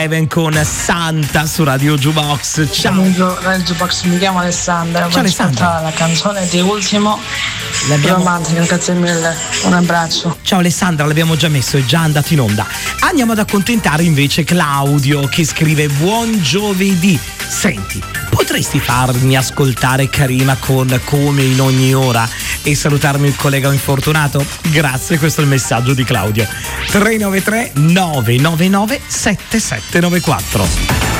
Even con Santa su Radio Jukebox. Ciao Radio Jukebox, mi chiamo Alessandra. Ciao Alessandra. La canzone di Ultimo romantica, grazie mille, un abbraccio. Ciao Alessandra, l'abbiamo già messo, è già andato in onda. Andiamo ad accontentare invece Claudio che scrive: buon giovedì. Senti, potresti farmi ascoltare Karima con Come in ogni ora e salutarmi il collega infortunato? Grazie, questo è il messaggio di Claudio. 393 999 7794.